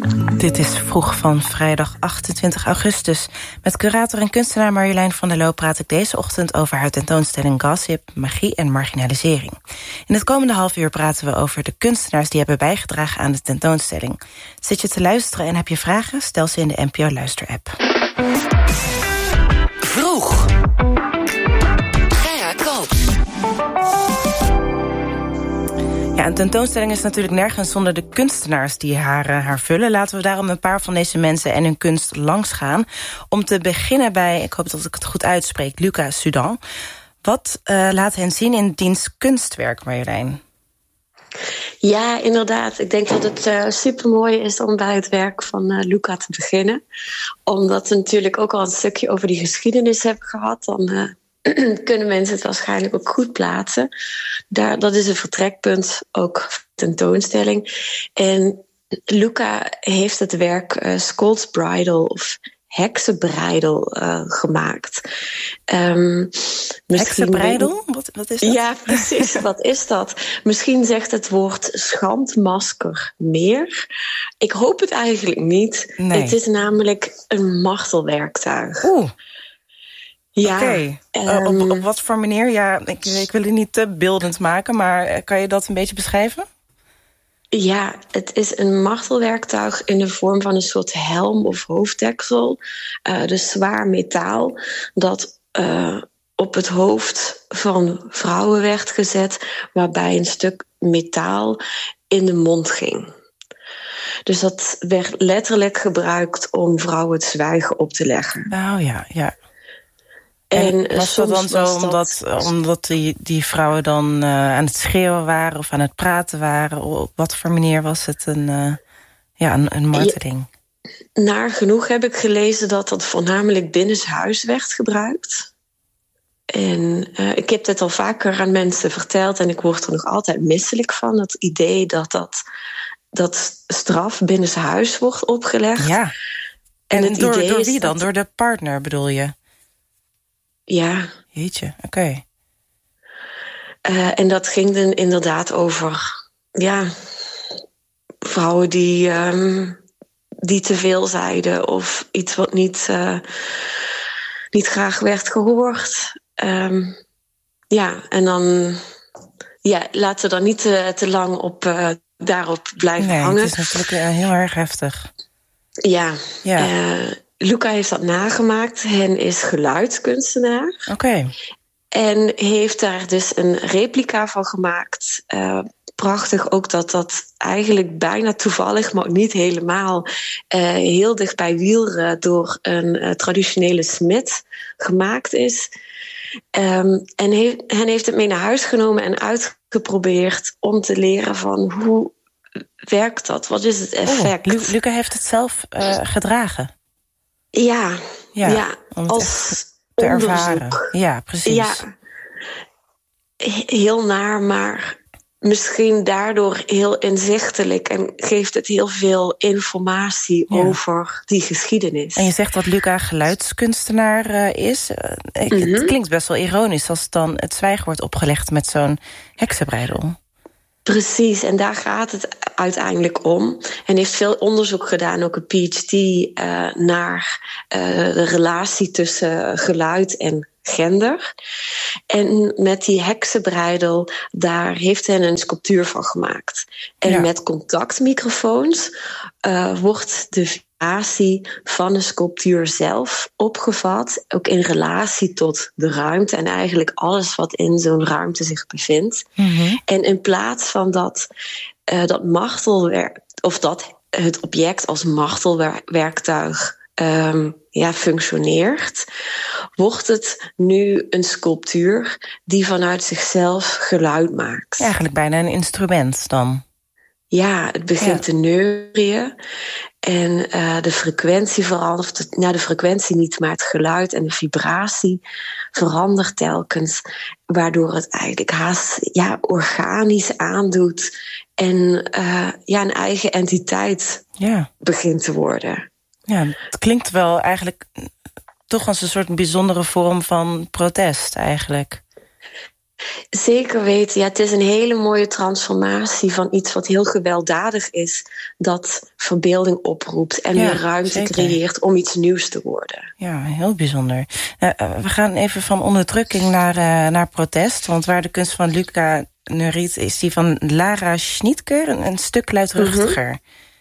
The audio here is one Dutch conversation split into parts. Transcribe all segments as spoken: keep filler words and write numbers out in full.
Dit is Vroeg van vrijdag achtentwintig augustus. Met curator en kunstenaar Marjolein van der Loo praat ik deze ochtend over haar tentoonstelling Gossip, magie en marginalisering. In het komende half uur praten we over de kunstenaars die hebben bijgedragen aan de tentoonstelling. Zit je te luisteren en heb je vragen? Stel ze in de N P O Luister-app. Vroeg. Gerard Koops. Ja, een tentoonstelling is natuurlijk nergens zonder de kunstenaars die haar, uh, haar vullen. Laten we daarom een paar van deze mensen en hun kunst langsgaan. Om te beginnen bij, ik hoop dat ik het goed uitspreek, Luca Sudan. Wat uh, laat hen zien in diens kunstwerk, Marjolein? Ja, inderdaad. Ik denk dat het uh, supermooi is om bij het werk van uh, Luca te beginnen. Omdat we natuurlijk ook al een stukje over die geschiedenis hebben gehad. Dan uh, kunnen mensen het waarschijnlijk ook goed plaatsen. Daar, dat is een vertrekpunt, ook tentoonstelling. En Luca heeft het werk uh, Scold's Bridal of Heksenbreidel uh, gemaakt. Um, Heksenbreidel? Wat, wat is dat? Ja, precies. Wat is dat? Misschien zegt het woord schandmasker meer. Ik hoop het eigenlijk niet. Nee. Het is namelijk een martelwerktuig. Oeh. Ja. Oké. Okay. Um, uh, op, op wat voor manier? Ja, ik, ik wil het niet te beeldend maken, maar kan je dat een beetje beschrijven? Ja, het is een martelwerktuig in de vorm van een soort helm of hoofddeksel. Uh, dus zwaar metaal dat uh, op het hoofd van vrouwen werd gezet, waarbij een stuk metaal in de mond ging. Dus dat werd letterlijk gebruikt om vrouwen het zwijgen op te leggen. Nou ja, ja. En, en was dat dan zo omdat, dat... omdat die, die vrouwen dan uh, aan het schreeuwen waren of aan het praten waren? Op wat voor manier was het een, uh, ja, een, een marteling? Ja, naar genoeg heb ik gelezen dat dat voornamelijk binnenshuis werd gebruikt. En uh, ik heb dit al vaker aan mensen verteld en ik word er nog altijd misselijk van. Het idee dat, dat, dat straf binnenshuis wordt opgelegd. Ja, en, en het door, idee door wie dan? Dat... Door de partner bedoel je? Ja. Jeetje, oké. Okay. Uh, en dat ging dan inderdaad over, ja, vrouwen die, um, die te veel zeiden of iets wat niet, uh, niet graag werd gehoord. Um, ja, en dan, ja, laten we dan niet te, te lang op, uh, daarop blijven nee, hangen. Het is natuurlijk uh, heel erg heftig. Ja, ja. Uh, Luca heeft dat nagemaakt. Hen is geluidskunstenaar. Oké. Okay. En heeft daar dus een replica van gemaakt. Uh, prachtig ook dat dat eigenlijk bijna toevallig, maar niet helemaal, uh, heel dicht bij Wielre door een uh, traditionele smid gemaakt is. Um, en he- hen heeft het mee naar huis genomen en uitgeprobeerd om te leren van hoe werkt dat? Wat is het effect? Oh, Lu- Luca heeft het zelf uh, gedragen. Ja, ja, ja als te onderzoek. Ervaren. Ja, precies. Ja, heel naar, maar misschien daardoor heel inzichtelijk en geeft het heel veel informatie ja. over die geschiedenis. En je zegt dat Luca geluidskunstenaar uh, is. Uh, ik, mm-hmm. Het klinkt best wel ironisch als dan het zwijgen wordt opgelegd met zo'n heksenbreidel. Precies, en daar gaat het uiteindelijk om. En heeft veel onderzoek gedaan, ook een P H D, uh, naar uh, de relatie tussen geluid en gender. En met die heksenbreidel, daar heeft hij een sculptuur van gemaakt. En ja. met contactmicrofoons uh, wordt de vibratie van de sculptuur zelf opgevat, ook in relatie tot de ruimte en eigenlijk alles wat in zo'n ruimte zich bevindt. Mm-hmm. En in plaats van dat, uh, dat martelwerk, of dat het object als martelwerktuig um, ja, functioneert, wordt het nu een sculptuur die vanuit zichzelf geluid maakt. Eigenlijk bijna een instrument dan. Ja, het begint ja. te neurien en uh, de frequentie verandert. Nou, de frequentie niet, maar het geluid en de vibratie verandert telkens, waardoor het eigenlijk haast ja, organisch aandoet en uh, ja, een eigen entiteit ja. begint te worden. Ja, het klinkt wel eigenlijk toch als een soort bijzondere vorm van protest eigenlijk. Zeker weten. Ja, het is een hele mooie transformatie van iets wat heel gewelddadig is, dat verbeelding oproept en ja, weer ruimte zeker. creëert om iets nieuws te worden. Ja, heel bijzonder. Uh, we gaan even van onderdrukking naar, uh, naar protest. Want waar de kunst van Luca Neuriet is die van Lara Schnitker een, een stuk luidruchtiger. Mm-hmm.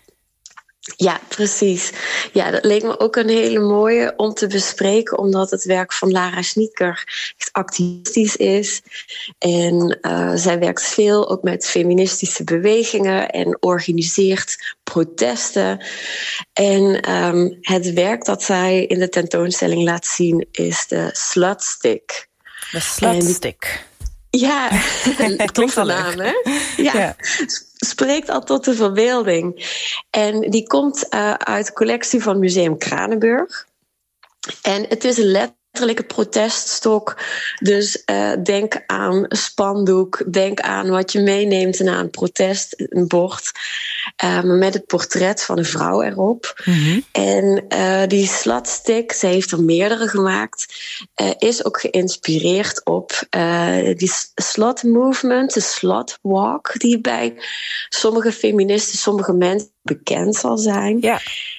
Ja, precies. Ja, dat leek me ook een hele mooie om te bespreken, omdat het werk van Lara Schnitker echt activistisch is. En uh, zij werkt veel ook met feministische bewegingen en organiseert protesten. En um, het werk dat zij in de tentoonstelling laat zien is de Slutstick. De Slutstick. Ja, dat klinkt wel naam, hè? Ja, ja, spreekt al tot de verbeelding. En die komt uh, uit de collectie van Museum Kranenburg. En het is een letterlijke proteststok. Dus uh, denk aan spandoek, denk aan wat je meeneemt na een protest, een bord. Uh, met het portret van een vrouw erop. Mm-hmm. En uh, die slutstick, ze heeft er meerdere gemaakt, uh, is ook geïnspireerd op uh, die slut movement, de slut walk, die bij sommige feministen, sommige mensen bekend zal zijn. Ja.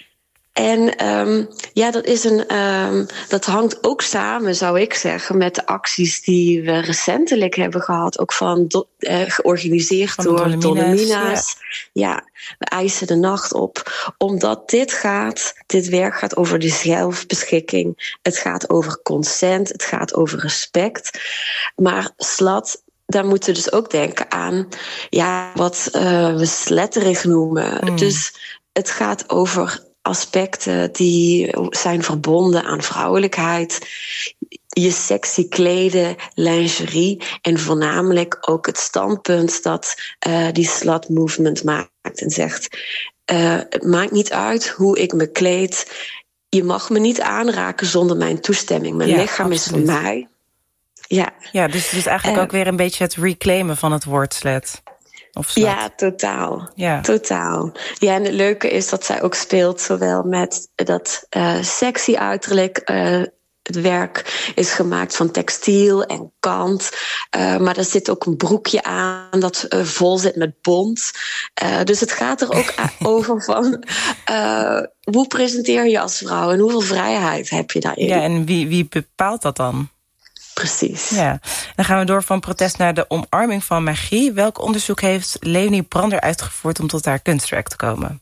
En um, ja, dat, is een, um, dat hangt ook samen, zou ik zeggen, met de acties die we recentelijk hebben gehad. Ook van do, uh, georganiseerd van door de Dolomina's. Ja. ja, we eisen de nacht op. Omdat dit gaat, dit werk gaat over de zelfbeschikking. Het gaat over consent, het gaat over respect. Maar slat, daar moeten we dus ook denken aan, ja, wat uh, we sletterig noemen. Mm. Dus het gaat over aspecten die zijn verbonden aan vrouwelijkheid, je sexy kleden, lingerie en voornamelijk ook het standpunt dat uh, die slut movement maakt en zegt, uh, het maakt niet uit hoe ik me kleed, je mag me niet aanraken zonder mijn toestemming, mijn ja, lichaam absoluut. is van mij. Ja, ja, dus het is eigenlijk uh, ook weer een beetje het reclaimen van het woord slet. Ja, totaal. Ja. totaal. Ja, en het leuke is dat zij ook speelt zowel met dat uh, sexy uiterlijk. Uh, het werk is gemaakt van textiel en kant. Uh, maar er zit ook een broekje aan dat uh, vol zit met bont. Uh, dus het gaat er ook over van Uh, hoe presenteer je als vrouw en hoeveel vrijheid heb je daarin? Ja, en wie, wie bepaalt dat dan? Precies. Ja. Dan gaan we door van protest naar de omarming van magie. Welk onderzoek heeft Leonie Brander uitgevoerd om tot haar kunstwerk te komen?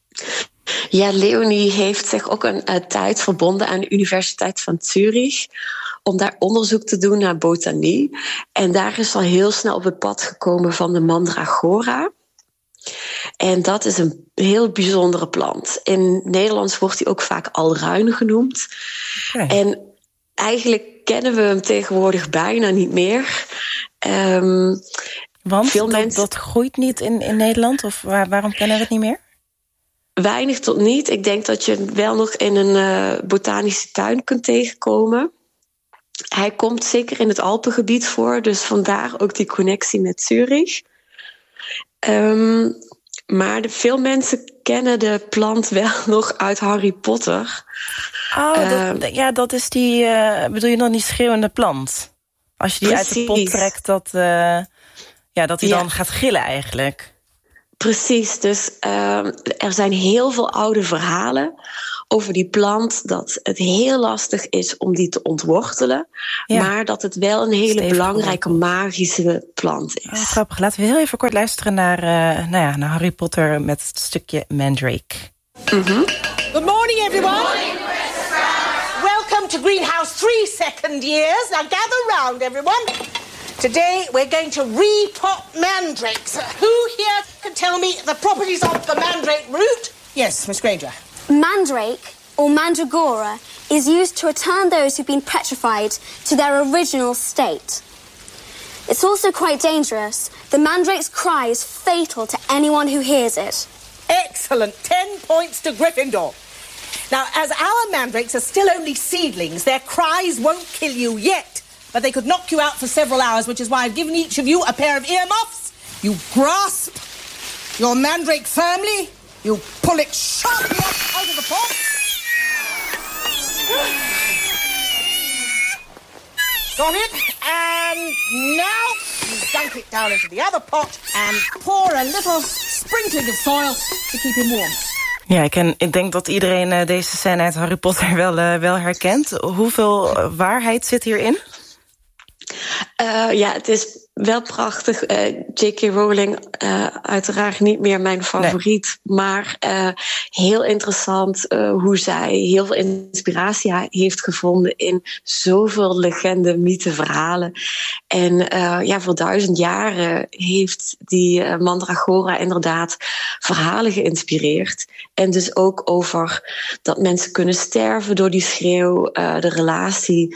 Ja, Leonie heeft zich ook een uh, tijd verbonden aan de Universiteit van Zurich om daar onderzoek te doen naar botanie. En daar is al heel snel op het pad gekomen van de mandragora. En dat is een heel bijzondere plant. In Nederlands wordt die ook vaak alruin genoemd. Okay. En eigenlijk kennen we hem tegenwoordig bijna niet meer. Um, Want veel dat, mensen... dat groeit niet in, in Nederland? Of waar, waarom kennen we het niet meer? Weinig tot niet. Ik denk dat je hem wel nog in een uh, botanische tuin kunt tegenkomen. Hij komt zeker in het Alpengebied voor. Dus vandaar ook die connectie met Zurich. Um, maar de, veel mensen kennen de plant wel nog uit Harry Potter. Oh, dat, uh, ja, dat is die, uh, bedoel je dan die schreeuwende plant? Als je die precies. uit de pot trekt, dat, uh, ja, dat die ja. dan gaat gillen eigenlijk. Precies, dus uh, er zijn heel veel oude verhalen over die plant, dat het heel lastig is om die te ontwortelen, ja. maar dat het wel een hele Stevig belangrijke magische plant is. Oh, grappig. Laten we heel even kort luisteren naar, uh, nou ja, naar Harry Potter met het stukje Mandrake. Mm-hmm. Good morning, everyone. Good morning, welcome to Greenhouse three second years. Now gather round, everyone. Today we're going to repot mandrakes. Who here can tell me the properties of the mandrake root? Yes, Miss Granger. Mandrake, or mandragora, is used to return those who've been petrified to their original state. It's also quite dangerous. The mandrake's cry is fatal to anyone who hears it. Excellent. Ten points to Gryffindor. Now, as our mandrakes are still only seedlings, their cries won't kill you yet. But they could knock you out for several hours, which is why I've given each of you a pair of earmuffs. You grasp your mandrake firmly. You pull it sharply up out of the pot. Got it? And now you dunk it down into the other pot and pour a little sprinkling of soil to keep him warm. Ja, ik, ken, ik denk dat iedereen uh, deze scène uit Harry Potter wel, uh, wel herkent. Hoeveel uh, waarheid zit hierin? Uh, ja, het is wel prachtig. Uh, J K. Rowling, uh, uiteraard niet meer mijn favoriet. Nee. Maar uh, heel interessant uh, hoe zij heel veel inspiratie heeft gevonden in zoveel legende, mythen, verhalen. En uh, ja, voor duizend jaren heeft die uh, Mandragora inderdaad verhalen geïnspireerd. En dus ook over dat mensen kunnen sterven door die schreeuw, uh, de relatie.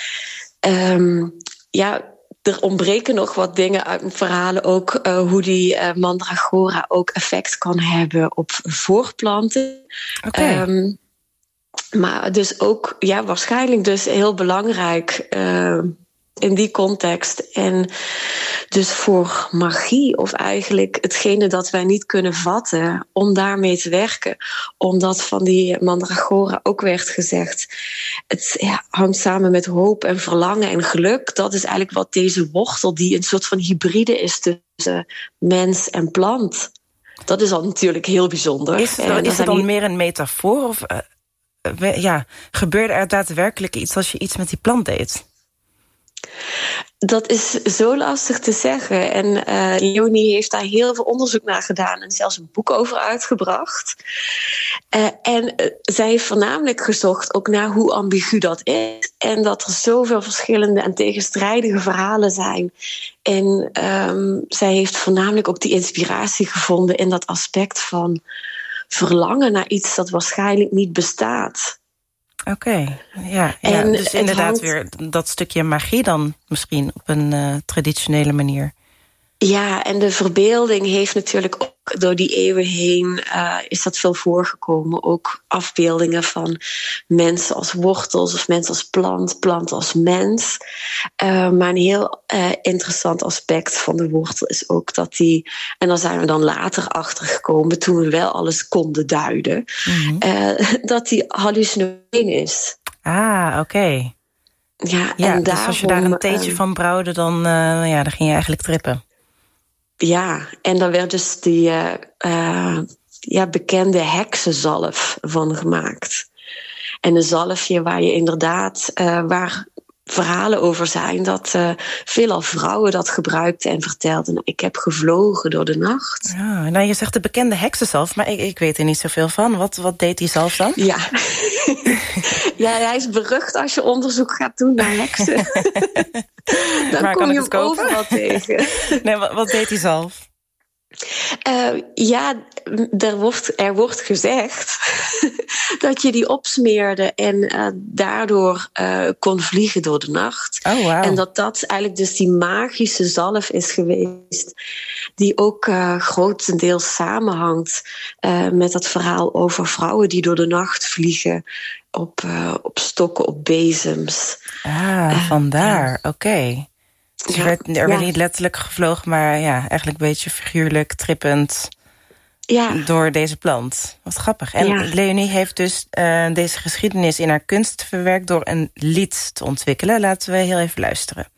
Um, ja, er ontbreken nog wat dingen uit mijn verhalen. Ook uh, hoe die uh, Mandragora ook effect kan hebben op voorplanten. Okay. Um, maar dus ook, ja, waarschijnlijk dus heel belangrijk uh, in die context. En dus voor magie, of eigenlijk hetgene dat wij niet kunnen vatten, om daarmee te werken. Omdat van die Mandragora ook werd gezegd, het ja, hangt samen met hoop en verlangen en geluk. Dat is eigenlijk wat deze wortel, die een soort van hybride is tussen mens en plant. Dat is al natuurlijk heel bijzonder. Is het, dan, is het dan die... meer een metafoor? Of uh, we, ja, gebeurde er daadwerkelijk iets als je iets met die plant deed? Dat is zo lastig te zeggen. En uh, Leonie heeft daar heel veel onderzoek naar gedaan en zelfs een boek over uitgebracht. Uh, en uh, zij heeft voornamelijk gezocht ook naar hoe ambigu dat is. En dat er zoveel verschillende en tegenstrijdige verhalen zijn. En um, zij heeft voornamelijk ook die inspiratie gevonden in dat aspect van verlangen naar iets dat waarschijnlijk niet bestaat. Oké, okay. ja, ja. Dus inderdaad hangt... weer dat stukje magie dan misschien op een uh, traditionele manier. Ja, en de verbeelding heeft natuurlijk ook door die eeuwen heen uh, is dat veel voorgekomen. Ook afbeeldingen van mensen als wortels of mensen als plant, plant als mens. Uh, maar een heel uh, interessant aspect van de wortel is ook dat die, en daar zijn we dan later achter gekomen toen we wel alles konden duiden, mm-hmm. uh, dat die hallucinogen is. Ah, oké. Okay. Ja, ja, en dus daarom, als je daar een theetje uh, van brouwde, dan, uh, ja, dan ging je eigenlijk trippen. Ja, en daar werd dus die uh, uh, ja, bekende heksenzalf van gemaakt. En een zalfje waar je inderdaad, uh, waar verhalen over zijn, dat uh, veelal vrouwen dat gebruikten en vertelden. Ik heb gevlogen door de nacht. Ja, nou, je zegt de bekende heksenzalf, maar ik, ik weet er niet zoveel van. Wat, wat deed die zalf dan? Ja. Ja, hij is berucht als je onderzoek gaat doen naar heksen. Dan maar kom kan je ik het hem kopen? overal tegen. Nee, wat, wat deed die zalf? Uh, ja, er wordt, er wordt gezegd dat je die opsmeerde en uh, daardoor uh, kon vliegen door de nacht. Oh, wow. En dat dat eigenlijk dus die magische zalf is geweest, die ook uh, grotendeels samenhangt uh, met dat verhaal over vrouwen die door de nacht vliegen op, uh, op stokken, op bezems. Ah, vandaar, uh, oké. Okay. Dus er werd, er werd ja. niet letterlijk gevlogen, maar ja, eigenlijk een beetje figuurlijk, trippend ja. door deze plant. Wat grappig. En ja. Leonie heeft dus uh, deze geschiedenis in haar kunst verwerkt door een lied te ontwikkelen. Laten we heel even luisteren.